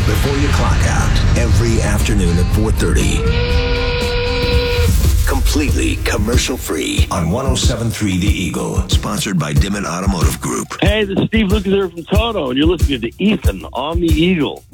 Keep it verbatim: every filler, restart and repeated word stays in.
before you clock out every afternoon at four thirty. Completely commercial-free on one oh seven point three The Eagle. Sponsored by Dimmitt Automotive Group. Hey, this is Steve Lucas here from Toto, and you're listening to Ethan on The Eagle.